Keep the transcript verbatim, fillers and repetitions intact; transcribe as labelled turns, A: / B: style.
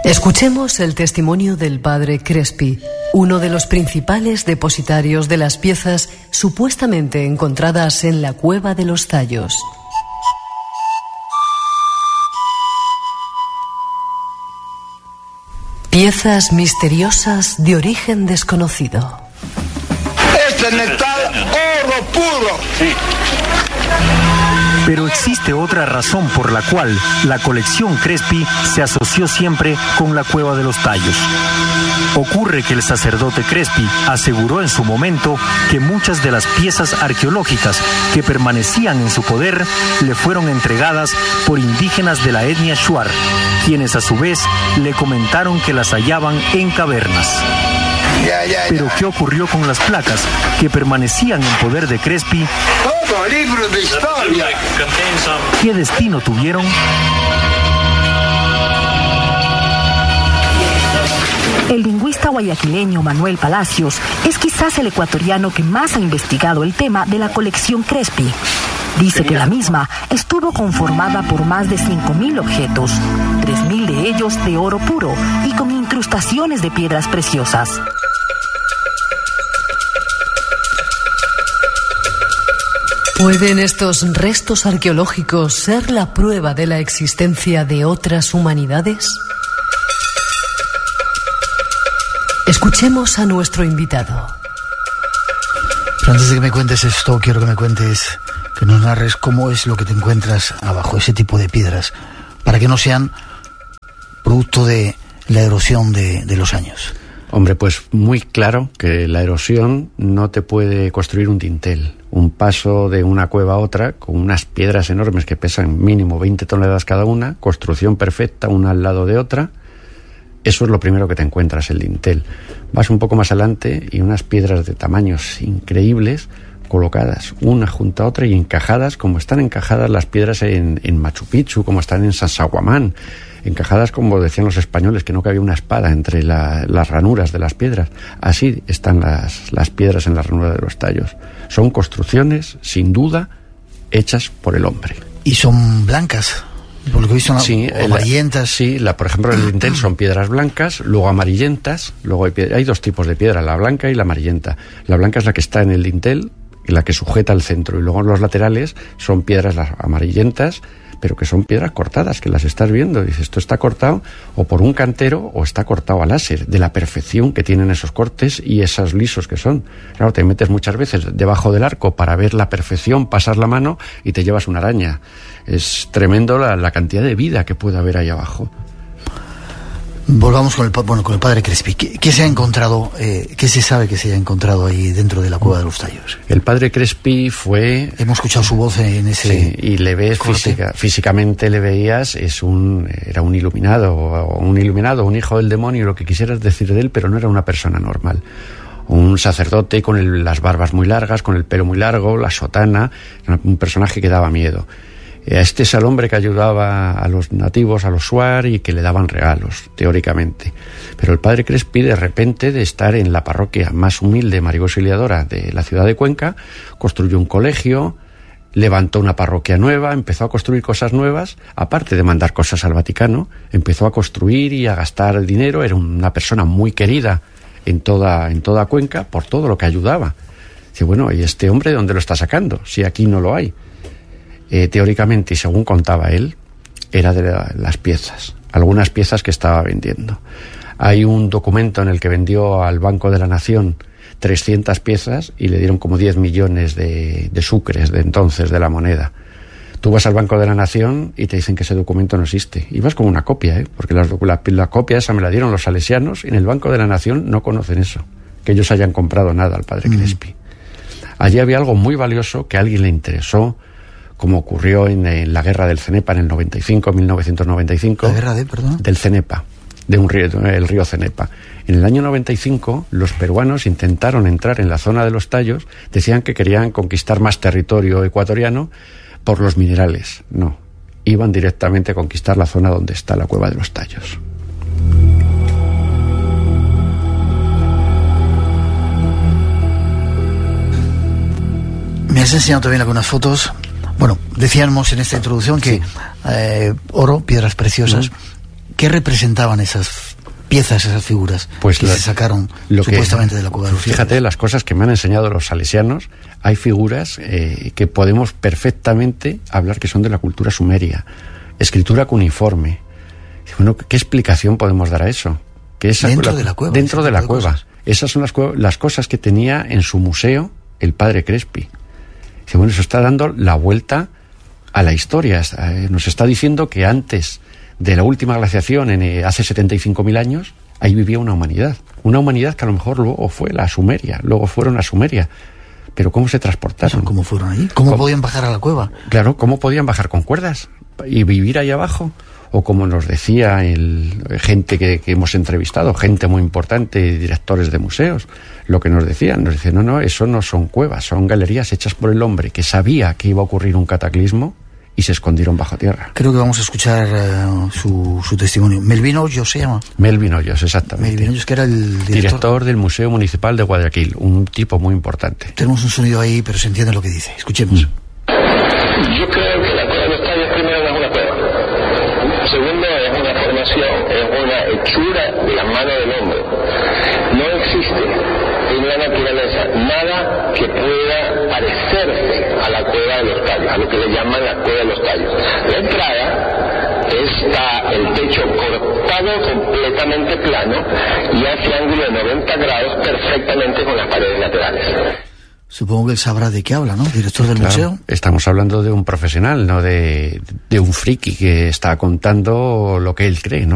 A: Escuchemos el testimonio del padre Crespi, uno de los principales depositarios de las piezas supuestamente encontradas en la Cueva de los Tallos. Piezas misteriosas de origen desconocido.
B: Este es metal oro puro. Sí.
C: Pero existe otra razón por la cual la colección Crespi se asoció siempre con la Cueva de los Tallos. Ocurre que el sacerdote Crespi aseguró en su momento que muchas de las piezas arqueológicas que permanecían en su poder le fueron entregadas por indígenas de la etnia Shuar, quienes a su vez le comentaron que las hallaban en cavernas.
B: Ya, ya, ya.
C: Pero ¿qué ocurrió con las placas que permanecían en poder de Crespi?
B: Todo libro de historia.
C: ¿Qué destino tuvieron?
D: El lingüista guayaquileño Manuel Palacios es quizás el ecuatoriano que más ha investigado el tema de la colección Crespi. Dice que la misma estuvo conformada por más de cinco mil objetos, tres mil de ellos de oro puro y con incrustaciones de piedras preciosas.
A: ¿Pueden estos restos arqueológicos ser la prueba de la existencia de otras humanidades? Escuchemos a nuestro invitado.
E: Pero antes de que me cuentes esto, quiero que me cuentes, que nos narres cómo es lo que te encuentras abajo, ese tipo de piedras, para que no sean producto de la erosión de, de los años.
F: Hombre, pues muy claro que la erosión no te puede construir un dintel. Un paso de una cueva a otra, con unas piedras enormes que pesan mínimo veinte toneladas cada una, construcción perfecta, una al lado de otra. Eso es lo primero que te encuentras, el dintel. Vas un poco más adelante y unas piedras de tamaños increíbles colocadas una junto a otra y encajadas como están encajadas las piedras en, en Machu Picchu, como están en Sacsayhuamán, encajadas como decían los españoles, que no cabía una espada entre la, las ranuras de las piedras. Así están las, las piedras en la ranura de los tallos. Son construcciones, sin duda, hechas por el hombre.
E: ¿Y son blancas? Por lo que he visto,
F: sí,
E: amarillentas.
F: La, sí, la, por ejemplo, el dintel son piedras blancas, luego amarillentas, luego hay, piedra, hay dos tipos de piedra, la blanca y la amarillenta. La blanca es la que está en el dintel, la que sujeta al centro, y luego en los laterales son piedras las amarillentas, pero que son piedras cortadas, que las estás viendo. Dices, esto está cortado o por un cantero o está cortado a láser, de la perfección que tienen esos cortes y esos lisos que son. Claro, te metes muchas veces debajo del arco para ver la perfección, pasas la mano y te llevas una araña. Es tremendo la, la cantidad de vida que puede haber ahí abajo.
E: Volvamos con el, bueno, con el padre Crespi. ¿Qué, qué se ha encontrado, eh, qué se sabe que se haya encontrado ahí dentro de la Cueva de los Tallos?
F: El padre Crespi fue...
E: Hemos escuchado su voz en ese...
F: Sí, y le ves física, físicamente le veías, es un, era un iluminado, o un iluminado, un hijo del demonio, lo que quisieras decir de él, pero no era una persona normal. Un sacerdote con el, las barbas muy largas, con el pelo muy largo, la sotana, un personaje que daba miedo. Este es el hombre que ayudaba a los nativos, a los Shuar, y que le daban regalos, teóricamente. Pero el padre Crespi, de repente, de estar en la parroquia más humilde, María Auxiliadora, de la ciudad de Cuenca, construyó un colegio, levantó una parroquia nueva, empezó a construir cosas nuevas, aparte de mandar cosas al Vaticano, empezó a construir y a gastar dinero. Era una persona muy querida en toda, en toda Cuenca por todo lo que ayudaba. Dice, bueno, ¿y este hombre de dónde lo está sacando? Si aquí no lo hay. Eh, teóricamente, y según contaba él, era de la, las piezas, algunas piezas que estaba vendiendo. Hay un documento en el que vendió al Banco de la Nación trescientas piezas y le dieron como diez millones de, de sucres de entonces, de la moneda. Tú vas al Banco de la Nación y te dicen que ese documento no existe. Y vas como una copia, ¿eh? Porque la, la, la copia esa me la dieron los salesianos y en el Banco de la Nación no conocen eso, que ellos hayan comprado nada al padre mm. Crespi. Allí había algo muy valioso que a alguien le interesó, como ocurrió en, en la guerra del Cenepa en el noventa y cinco, mil novecientos noventa y cinco.
E: ¿La guerra de, perdón?
F: Del Cenepa, de un río, el río Cenepa. En el año noventa y cinco, los peruanos intentaron entrar en la zona de los Tallos, decían que querían conquistar más territorio ecuatoriano por los minerales. No, iban directamente a conquistar la zona donde está la Cueva de los Tallos.
E: Me has enseñado también algunas fotos. Bueno, decíamos en esta introducción que sí. eh, oro, piedras preciosas, mm. ¿qué representaban esas piezas, esas figuras
F: pues
E: que
F: la,
E: se sacaron
F: lo
E: supuestamente
F: que,
E: de la cueva de los
F: Fíjate,
E: tallos?
F: las cosas que me han enseñado los salesianos, hay figuras eh, que podemos perfectamente hablar que son de la cultura sumeria, escritura cuneiforme. Bueno, ¿qué explicación podemos dar a eso? Que esa,
E: dentro
F: la,
E: de la cueva.
F: Dentro de la
E: de
F: cueva.
E: Cosas.
F: Esas son las, las cosas que tenía en su museo el padre Crespi. Dice, bueno, eso está dando la vuelta a la historia. Eh, nos está diciendo que antes de la última glaciación, en, eh, hace setenta y cinco mil años, ahí vivía una humanidad. Una humanidad que a lo mejor luego fue la Sumeria, luego fueron a Sumeria. Pero ¿cómo se transportaron?
E: ¿Cómo fueron ahí? ¿Cómo, ¿Cómo podían bajar a la cueva?
F: Claro, ¿cómo podían bajar con cuerdas y vivir ahí abajo? O como nos decía el, gente que, que hemos entrevistado, gente muy importante, directores de museos, lo que nos decían, nos decían, no, no, eso no son cuevas, son galerías hechas por el hombre que sabía que iba a ocurrir un cataclismo y se escondieron bajo tierra.
E: Creo que vamos a escuchar uh, su, su testimonio. Melvin Hoyos se llama.
F: Melvin Hoyos, exactamente.
E: Melvin Hoyos, que era el director.
F: Director del Museo Municipal de Guayaquil, un tipo muy importante.
E: Tenemos un sonido ahí, pero se entiende lo que dice. Escuchemos.
F: Mm.
B: Yo creo que la cueva de los tallos primero no es una cueva. Segundo, es una formación, es una hechura de la mano del hombre. No existe en la naturaleza nada que pueda parecerse a la cueva de los tallos, a lo que le llaman la cueva de los tallos. La entrada está el techo cortado completamente plano y hace ángulo de noventa grados perfectamente con las paredes laterales.
E: Supongo que él sabrá de qué habla, ¿no? Director del
F: claro,
E: museo.
F: Estamos hablando de un profesional, no de, de un friki que está contando lo que él cree, ¿no?